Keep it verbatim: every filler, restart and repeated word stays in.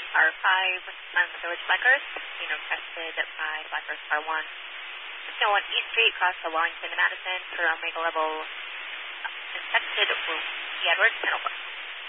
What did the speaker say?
R five on the Village Black Earth, being requested by Black Earth R one. Snow on East Street, across the Wellington to Madison, for Omega level inspected, will be Edwards, ten over.